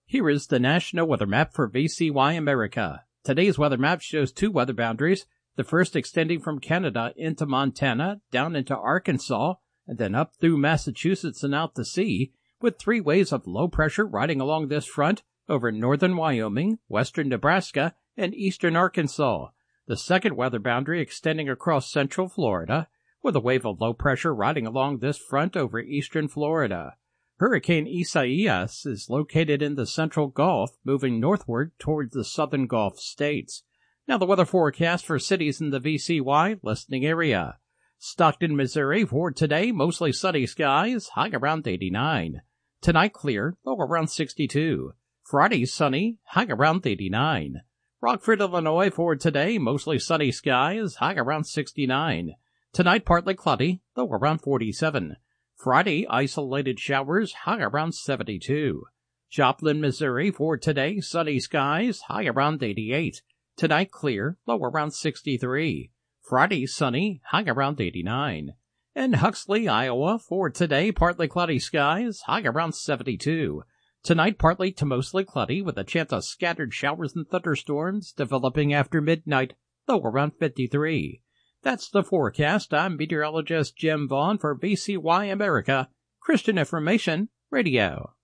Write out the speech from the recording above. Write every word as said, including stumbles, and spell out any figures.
Here is the National Weather Map for V C Y America. Today's weather map shows two weather boundaries, the first extending from Canada into Montana, down into Arkansas, and then up through Massachusetts and out to sea, with three waves of low pressure riding along this front over northern Wyoming, western Nebraska, and eastern Arkansas. The second weather boundary extending across central Florida, with a wave of low pressure riding along this front over eastern Florida. Hurricane Isaias is located in the central Gulf, moving northward towards the southern Gulf states. Now the weather forecast for cities in the V C Y listening area. Stockton, Missouri for today, mostly sunny skies, high around eighty-nine. Tonight clear, low around sixty-two. Friday sunny, high around eighty-nine. Rockford, Illinois for today, mostly sunny skies, high around sixty-nine. Tonight partly cloudy, low around forty-seven. Friday, isolated showers, high around seventy-two. Joplin, Missouri for today, sunny skies, high around eighty-eight. Tonight clear, low around sixty-three. Friday, sunny, high around eighty-nine. And Huxley, Iowa for today, partly cloudy skies, high around seventy-two. Tonight partly to mostly cloudy with a chance of scattered showers and thunderstorms developing after midnight, low around fifty-three. That's the forecast. I'm meteorologist Jim Vaughn for V C Y America, Christian Information Radio.